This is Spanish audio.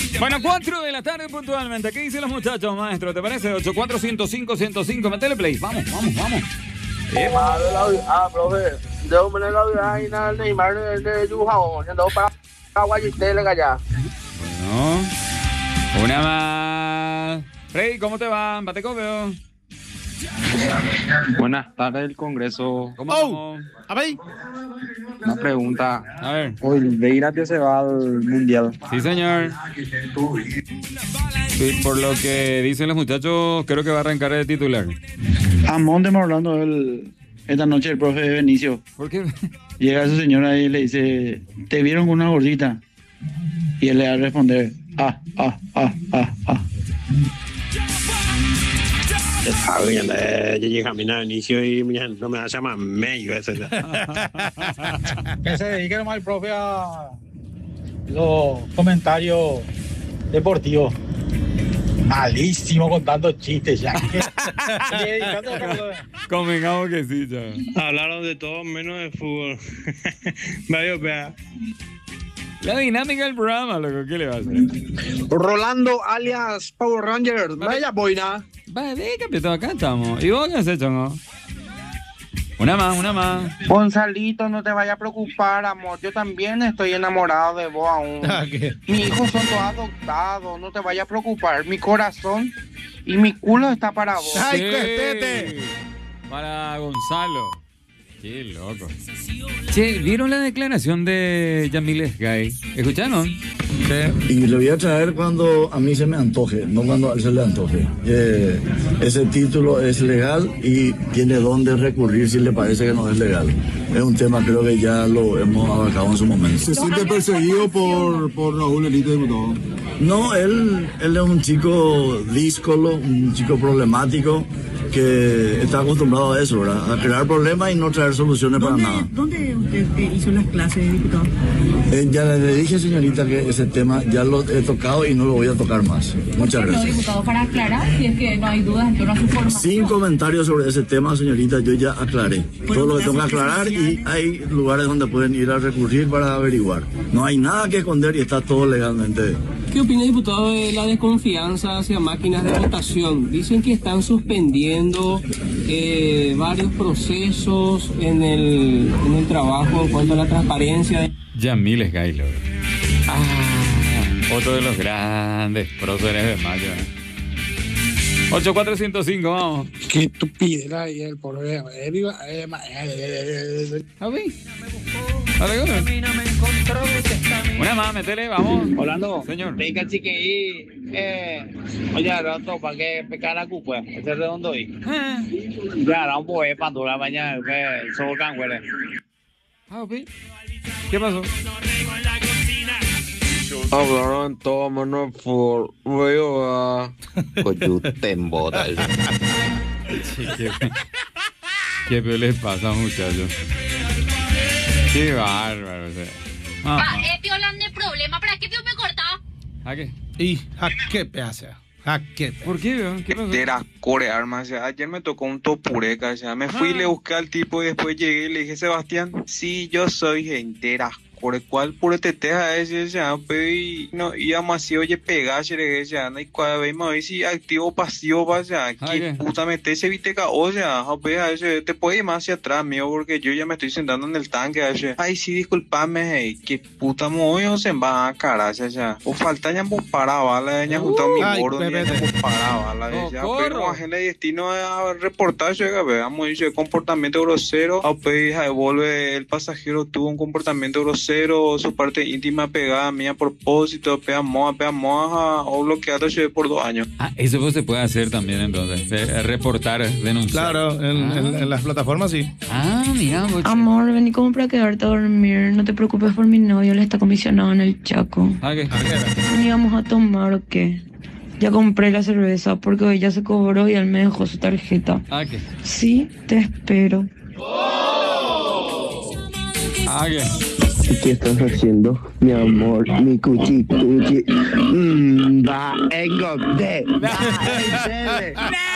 Bueno, 4 de la tarde puntualmente. ¿Qué dicen los muchachos, maestro? ¿Te parece? 84-105-105. Metele play. Vamos. Profe. Deu me la vida y nada Neymar de Yujao. Ya para Paraguay y tele allá. Bueno, una más. Freddy, ¿cómo te va? Bate copio. Buenas tardes del Congreso. ¿Cómo vamos? A ver. Una pregunta. A ver. Oliveira que se va al Mundial. Sí, señor. Sí, por lo que dicen los muchachos, creo que va a arrancar de titular. Amón de Morlando esta noche el profe Benicio. ¿Por qué? Llega su señora y le dice, ¿te vieron con una gordita? Y él le va a responder, Está bien, yo llegué a caminar al inicio y no me va a llamar medio ese. Que se dedique nomás el profe a los comentarios deportivos. Malísimo contando chistes ya. Convengamos que sí, ya. Hablaron de todo menos de fútbol. Vaya, vea. La dinámica del programa, loco, ¿qué le va a hacer? Rolando alias Power Rangers. Vaya boina. Vale, capitán, acá estamos. ¿Y vos qué has hecho, no? Una más. Gonzalito, no te vayas a preocupar, amor. Yo también estoy enamorado de vos aún. Mis hijos son todos adoptados. No te vayas a preocupar. Mi corazón y mi culo está para vos. ¡Ay, Sí. cuestete! Para Gonzalo. Qué loco. Che, ¿vieron la declaración de Yamil Esgay? ¿Escucharon? Y le voy a traer cuando a mí se me antoje, no cuando a él se le antoje. Ese título es legal y tiene dónde recurrir si le parece que no es legal. Es un tema, creo que ya lo hemos abarcado en su momento. ¿Se siente perseguido por Raúl Elite Diputado? No, él es un chico díscolo, un chico problemático que está acostumbrado a eso, ¿verdad? A crear problemas y no traer soluciones para nada. ¿Dónde usted hizo las clases de diputado? Ya le dije, señorita, que ese tema ya lo he tocado y no lo voy a tocar más. Muchas gracias. Diputado, para aclarar, si es que no hay dudas en torno a su formación. Sin comentarios sobre ese tema, señorita, yo ya aclaré. Todo lo que tengo que aclarar y hay lugares donde pueden ir a recurrir para averiguar. No hay nada que esconder y está todo legalmente. ¿Qué opina, diputado, de la desconfianza hacia máquinas de votación? Dicen que están suspendiendo varios procesos en el trabajo en cuanto a la transparencia. Yamil Esgay, loco. Otro de los grandes próceres de mayo. 8405, vamos. Qué estupidez ahí el pobre. Una más, metele, vamos. Hablando, Señor. Rica chiqueí, oye, rato, ¿para qué pecar la cupa? Este redondo ahí. Ya, era un poe para toda la mañana, solo canguele. ¿Qué pasó? Hablaron todo menos por veo Coyutembo. ¿Qué peor les pasa, muchachos? Qué bárbaro. Tío, hablando de problema, ¿para qué tío me corta? ¿A qué? ¿Y a qué pedazo? ¿A qué? ¿Por qué? ¿Qué pasó? Era corearma, o sea, ayer me tocó un topureca, o sea, me fui y le busqué al tipo y después llegué y le dije, Sebastián, sí, yo soy entera. Por el cual pure te teja ese ya y no íbamos así oye pegarse ya y cuando vemos hoy si activo o pasivo va ya que puta mete ese viteca o sea ese te puede ir más hacia atrás mío porque yo ya me estoy sentando en el tanque ese ay sí disculpame hey, que puta moyo se va a cara ya o falta ya para bala ya juntado mi gordo ya para bala ya pero agenda de destino a reportaje veamos ese comportamiento grosero a vuelve el pasajero tuvo un comportamiento grosero su parte íntima pegada a mí a propósito, pega moja o bloqueado por 2 años. Eso pues se puede hacer también entonces, reportar, denunciar. Claro, en las plataformas sí. Mira, Amor, vení como para quedarte a dormir. No te preocupes por mi novio, él está comisionado en el Chaco. ¿Qué? ¿Vení vamos a tomar o qué? Ya compré la cerveza porque hoy ya se cobró y él me dejó su tarjeta. ¿Qué? Sí, te espero. ¿Qué? ¿Qué estás haciendo, mi amor? Mi cuchi. Va, engote. Va,